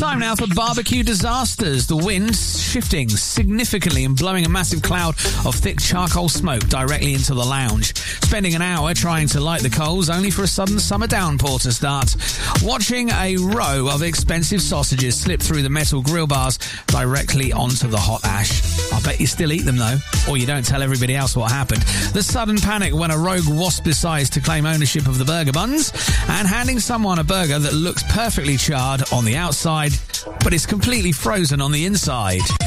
Time now for barbecue disasters. The wind shifting significantly and blowing a massive cloud of thick charcoal smoke directly into the lounge. Spending an hour trying to light the coals only for a sudden summer downpour to start. Watching a row of expensive sausages slip through the metal grill bars directly onto the hot ash. I bet you still eat them though, or you don't tell everybody else what happened. The sudden panic when a rogue wasp decides to claim ownership of the burger buns, and handing someone a burger that looks perfectly charred on the outside but is completely frozen on the inside.